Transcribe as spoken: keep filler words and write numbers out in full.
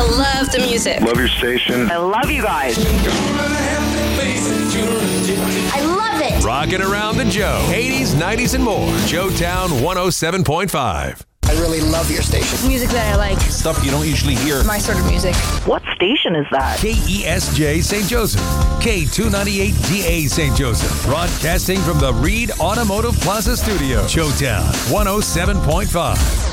I love the music. Love your station. I love you guys. I love it. Rocking around the Joe. eighties, nineties, and more. Joetown one oh seven point five. I really love your station. Music that I like. Stuff you don't usually hear. My sort of music. What station is that? K E S J Saint Joseph. K two ninety-eight D A Saint Joseph. Broadcasting from the Reed Automotive Plaza Studio. Joetown one oh seven point five.